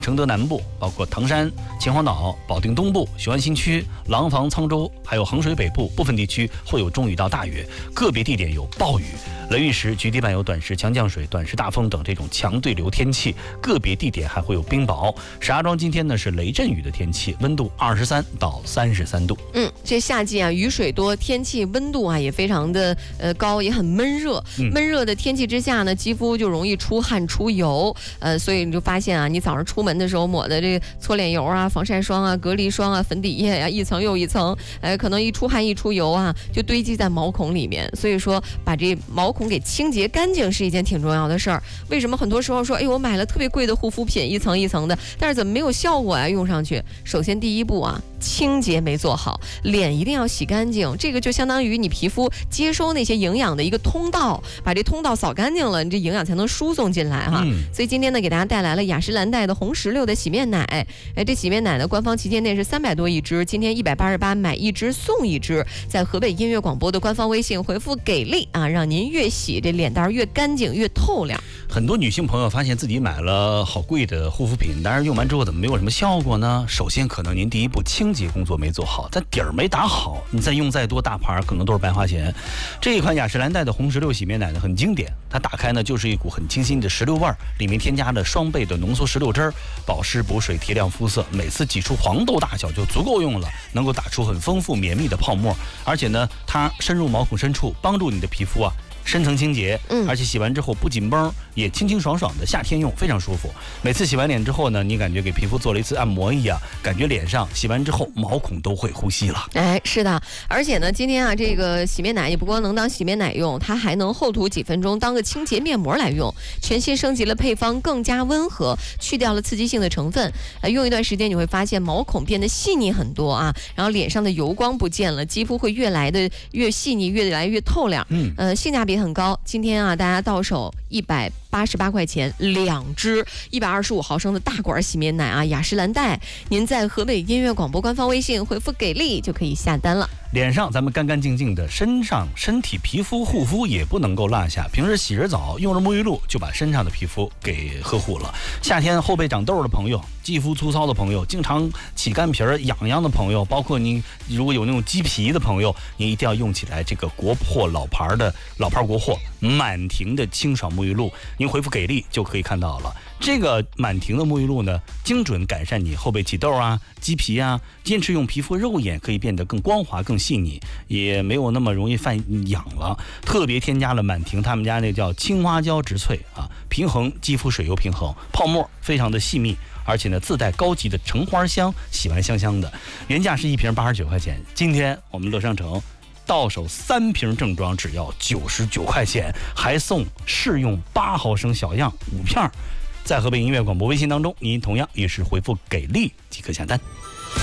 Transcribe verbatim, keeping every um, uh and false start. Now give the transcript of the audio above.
承德南部，包括唐山、秦皇岛、保定东部、雄安新区、廊坊、沧州，还有衡水北部部分地区会有中雨到大雨，个别地点有暴雨、雷雨时局地伴有短时强降水、短时大风等这种强对流天气，个别地点还会有冰雹。石家庄今天呢是雷阵雨的天气，温度二十三到三十三度。 嗯，这夏季啊，雨水多，天气温度啊也非常的呃高，也很闷热。 嗯、 闷热的天气之下呢，肌肤就容易出汗出油，呃，所以你就发现啊，你早上出门的时候抹的这个搓脸油啊、防晒霜啊、隔离霜啊、粉底液呀、啊，一层又一层，哎，可能一出汗一出油啊，就堆积在毛孔里面。所以说，把这毛孔给清洁干净是一件挺重要的事儿。为什么很多时候说，哎，我买了特别贵的护肤品，一层一层的，但是怎么没有效果呀？用上去，首先第一步啊，清洁没做好，脸一定要洗干净，这个就相当于你皮肤接收那些营养的一个通道，把这通道扫干净了，你这营养才能输送进来哈。嗯、所以今天呢，给大家带来了雅诗兰黛的红石榴的洗面奶。哎，这洗面奶呢，官方旗舰店是三百多一支，今天一百八十八买一支送一支，在河北音乐广播的官方微信回复给力啊，让您越洗这脸蛋越干净越透亮。 很多女性朋友发现自己买了好贵的护肤品，但是用完之后怎么没有什么效果呢？首先可能您第一步清洁工作没做好，它底儿没打好，你再用再多大牌可能都是白花钱。这一款雅诗兰黛的红石榴洗面奶呢很经典，它打开呢就是一股很清新的石榴味儿，里面添加了双倍的浓缩石榴汁儿，保湿补水提亮肤色，每次挤出黄豆大小就足够用了，能够打出很丰富绵密的泡沫，而且呢它深入毛孔深处，帮助你的皮肤啊深层清洁，嗯，而且洗完之后不紧绷，也清清爽爽的，夏天用非常舒服。每次洗完脸之后呢，你感觉给皮肤做了一次按摩一样，感觉脸上洗完之后毛孔都会呼吸了。 哎，是的，而且呢，今天啊，这个洗面奶也不光能当洗面奶用，它还能厚涂几分钟当个清洁面膜来用。全新升级了配方，更加温和，去掉了刺激性的成分。呃，用一段时间你会发现毛孔变得细腻很多啊，然后脸上的油光不见了，肌肤会越来的越细腻，越来越透亮。嗯，呃，性价比很高。今天啊，大家到手一百八十八块钱两支一百二十五毫升的大管洗面奶啊，雅诗兰黛，您在河北音乐广播官方微信回复给力就可以下单了。 脸上咱们干干净净的，身上身体皮肤护肤也不能够落下。平时洗着澡用着沐浴露就把身上的皮肤给呵护了。夏天后背长痘的朋友，肌肤粗糙的朋友，经常起干皮儿痒痒的朋友，包括你如果有那种鸡皮的朋友，你一定要用起来这个国货老牌的老牌国货满婷的清爽沐浴露。您回复给力就可以看到了。这个满婷的沐浴露呢，精准改善你后背起痘啊、鸡皮啊，坚持用皮肤肉眼可以变得更光滑、更细腻，也没有那么容易犯痒了。特别添加了满婷他们家那叫青花椒植萃啊，平衡肌肤水油平衡，泡沫非常的细密，而且呢自带高级的橙花香，洗完香香的。原价是一瓶八十九块钱，今天我们乐商城到手三瓶正装只要九十九块钱，还送试用八毫升小样五片。在河北音乐广播微信当中，您同样也是回复给力即可下单。